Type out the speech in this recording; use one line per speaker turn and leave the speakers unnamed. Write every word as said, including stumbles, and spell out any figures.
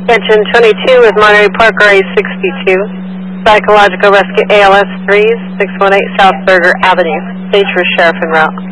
Attention twenty-two with Monterey Parker A sixty-two. Psychological Rescue A L S three, six one eight South Berger Avenue. Stage for Sheriff en route.